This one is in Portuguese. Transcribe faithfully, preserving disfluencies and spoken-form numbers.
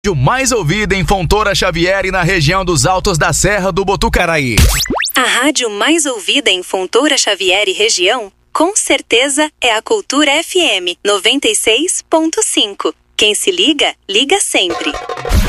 O mais ouvido em Fontoura Xavier e na região dos Altos da Serra do Botucaraí. A rádio mais ouvida em Fontoura Xavier e região, com certeza, é a Cultura F M noventa e seis ponto cinco. Quem se liga, liga sempre.